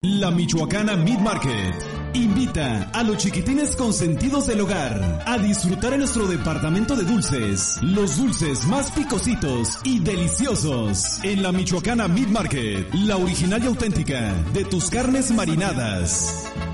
La Michoacana Meat Market invita a los chiquitines consentidos del hogar a disfrutar en nuestro departamento de dulces, los dulces más picositos y deliciosos. En la Michoacana Meat Market, la original y auténtica de tus carnes marinadas.